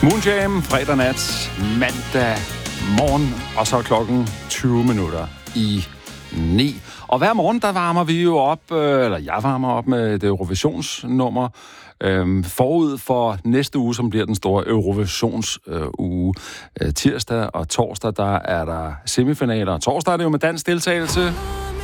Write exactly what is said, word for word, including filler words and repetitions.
Moonjam, fredag nat, mandag morgen, og så er klokken tyve minutter i ni. Og hver morgen, der varmer vi jo op, eller jeg varmer op med et Eurovisionsnummer, øhm, forud for næste uge, som bliver den store Eurovisionsuge. Øh, tirsdag og torsdag, der er der semifinaler, og torsdag er det jo med dansk deltagelse.